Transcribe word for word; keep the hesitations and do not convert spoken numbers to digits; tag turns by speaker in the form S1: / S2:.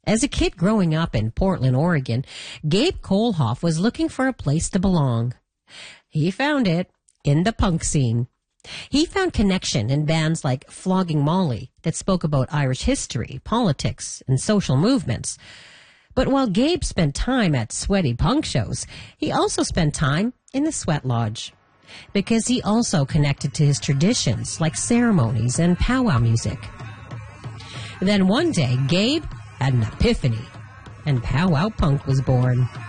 S1: As a kid growing up in Portland, Oregon, Gabe Kohlhoff was looking for a place to belong. He found it in the punk scene. He found connection in bands like Flogging Molly that spoke about Irish history, politics, and social movements. But while Gabe spent time at sweaty punk shows, he also spent time in the Sweat Lodge, because he also connected to his traditions like ceremonies and powwow music. Then one day, Gabe had an epiphany, and powwow punk was born.